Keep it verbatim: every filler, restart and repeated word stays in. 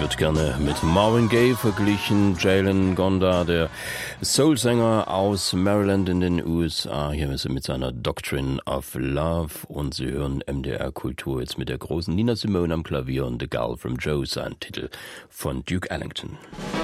wird gerne mit Marvin Gaye verglichen. Jalen Gonda, der Soulsänger aus Maryland in den U S A. Hier ist er mit seiner Doctrine of Love. Und Sie hören M D R Kultur jetzt mit der großen Nina Simone am Klavier und The Girl from Joe, sein Titel von Duke Ellington.